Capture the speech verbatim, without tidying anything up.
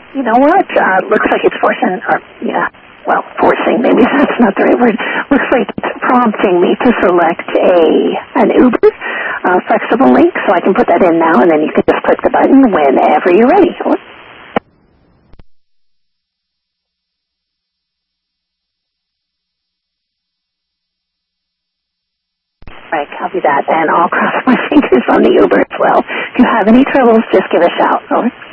You know what? Uh, looks like it's forcing, or, yeah, well, forcing, maybe that's not the right word. Looks like it's prompting me to select a an Uber uh, flexible link, so I can put that in now, and then you can just click the button whenever you're ready. All right, copy that, and I'll cross my fingers on the Uber as well. If you have any troubles, just give a shout. Over.